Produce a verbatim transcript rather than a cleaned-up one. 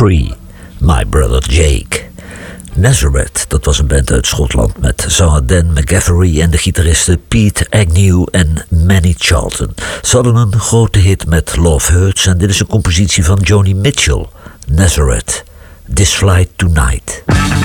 Free, My Brother Jake. Nazareth, dat was een band uit Schotland met zanger Dan McGaffery en de gitaristen Pete Agnew en Manny Charlton. Ze hadden een grote hit met Love Hurts en dit is een compositie van Joni Mitchell, Nazareth, This Flight Tonight.